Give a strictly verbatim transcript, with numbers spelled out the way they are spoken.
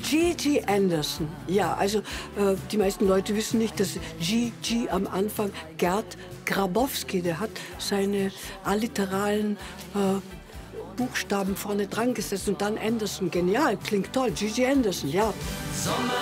Gigi Anderson. Ja, also äh, die meisten Leute wissen nicht, dass Gigi am Anfang Gerd Grabowski, der hat seine alliteralen äh, Buchstaben vorne dran gesetzt und dann Anderson. Genial, klingt toll. Gigi Anderson, ja.